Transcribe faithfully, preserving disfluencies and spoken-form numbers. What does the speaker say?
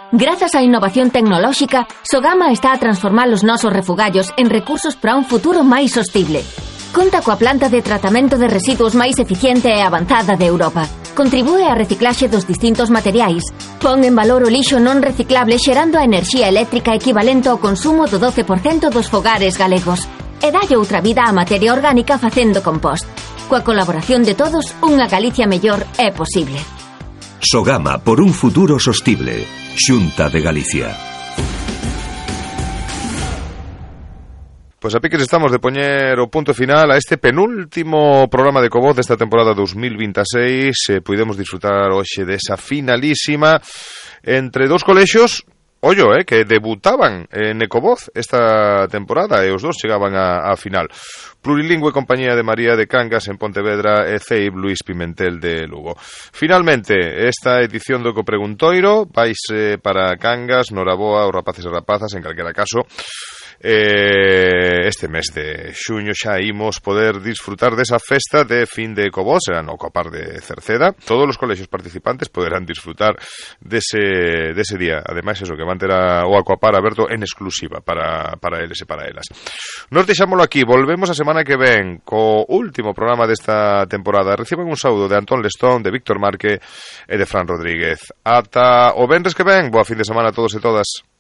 Grazas á innovación tecnolóxica, Sogama está a transformar os nosos refugallos en recursos para un futuro máis sostible. Conta coa planta de tratamento de residuos máis eficiente e avanzada de Europa. Contribúe á reciclaxe dos distintos materiais. Pon en valor o lixo non reciclable xerando a enerxía eléctrica equivalente ao consumo do doce por cento dos fogares galegos. E dalle outra vida á materia orgánica facendo compost. Coa colaboración de todos, unha Galicia mellor é posible. Sogama por un futuro sostible. Xunta de Galicia. Pois a piques estamos de poñer o punto final a este penúltimo programa de Ecovoz desta temporada dos mil veintiséis. Eh, Puidemos disfrutar hoxe desa finalísima entre dous colexios, ollo, eh, que debutaban en Ecovoz esta temporada e os dous chegaban a, a final. Plurilingüe Compañía de María de Cangas en Pontevedra e C E I B Luís Pimentel de Lugo. Finalmente, esta edición do Ecopreguntoiro vais eh, para Cangas, Noraboa, os rapaces e rapazas, en calquera caso. Eh, este mes de xuño xa imos poder disfrutar desa festa de fin de Ecovoz, será no Copar de Cerceda. Todos os colexios participantes poderán disfrutar dese, dese día. Ademais, eso, que van ter a, o Aquapar aberto en exclusiva para, para eles e para elas. Nos deixámoslo aquí, volvemos a semana que ven co último programa desta temporada. Reciban un saúdo de Antón Lestón, de Víctor Marque e de Fran Rodríguez. Ata o venres que ven, boa fin de semana a todos e todas.